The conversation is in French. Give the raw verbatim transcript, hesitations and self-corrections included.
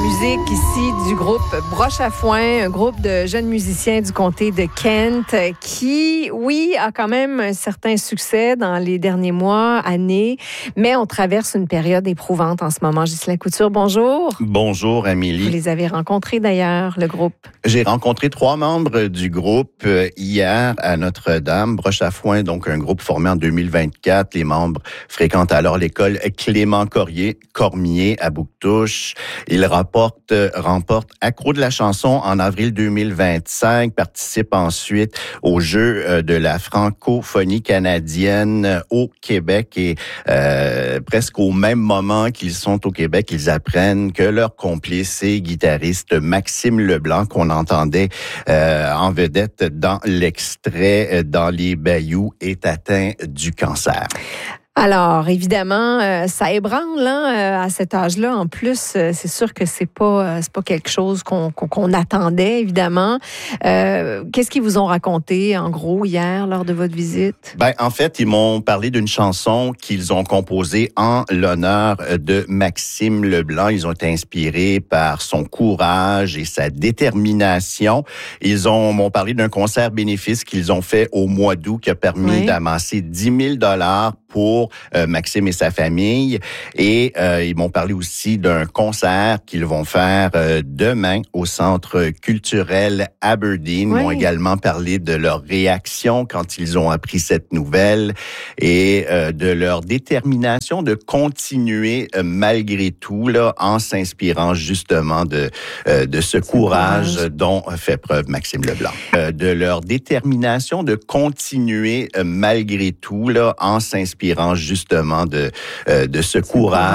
musique ici du groupe Broche à Foin, un groupe de jeunes musiciens du comté de Kent qui, oui, a quand même un certain succès dans les derniers mois, années, mais on traverse une période éprouvante en ce moment. Ghislain Couture, bonjour. Bonjour, Amélie. Vous les avez rencontrés d'ailleurs, le groupe. J'ai rencontré trois membres du groupe hier à Notre-Dame. Broche à Foin, donc un groupe formé en deux mille vingt-quatre. Les membres fréquentent alors l'école Clément Cormier, Cormier à Bouctouche. Ils remportent, remportent accro de la chanson en avril deux mille vingt-cinq, participent ensuite aux Jeux de la francophonie canadienne au Québec et euh, presque au même moment qu'ils sont au Québec, ils apprennent que leur complice et guitariste Maxime Leblanc, qu'on entendait euh, en vedette dans l'extrait Dans les Bayous, est atteint du cancer. Alors, évidemment, euh, ça ébranle hein, euh, à cet âge-là. En plus, euh, c'est sûr que c'est pas euh, c'est pas quelque chose qu'on, qu'on, qu'on attendait, évidemment. Euh, qu'est-ce qu'ils vous ont raconté, en gros, hier, lors de votre visite? Ben, en fait, ils m'ont parlé d'une chanson qu'ils ont composée en l'honneur de Maxime Leblanc. Ils ont été inspirés par son courage et sa détermination. Ils ont m'ont parlé d'un concert bénéfice qu'ils ont fait au mois d'août qui a permis oui. d'amasser dix mille dollars pour euh, Maxime et sa famille. Et euh, ils m'ont parlé aussi d'un concert qu'ils vont faire euh, demain au Centre culturel Aberdeen. Oui. Ils m'ont également parlé de leur réaction quand ils ont appris cette nouvelle et euh, de leur détermination de continuer euh, malgré tout, là, en s'inspirant justement de, euh, de ce courage, courage dont fait preuve Maxime Leblanc. Euh, de leur détermination de continuer euh, malgré tout, là, en s'inspirant justement de, euh, de ce courage